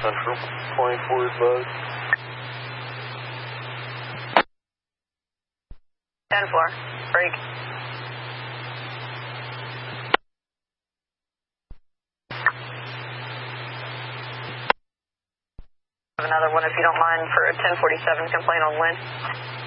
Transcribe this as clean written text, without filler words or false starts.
Central, point forward buzz. 10-4, break. Another one if you don't mind for a 1047 complaint on wind.